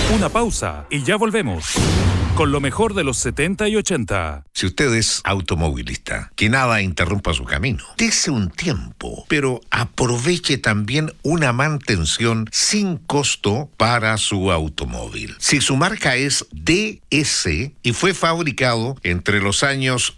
Una pausa y ya volvemos. Con lo mejor de los 70 y 80. Si usted es automovilista, que nada interrumpa su camino, dése un tiempo, pero aproveche también una mantención sin costo para su automóvil. Si su marca es DS y fue fabricado entre los años